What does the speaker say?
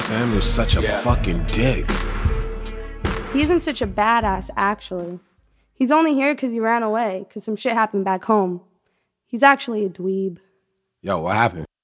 Samuel's such a fucking dick. He isn't such a badass, actually. He's only here because he ran away, because some shit happened back home. He's actually a dweeb. Yo, what happened?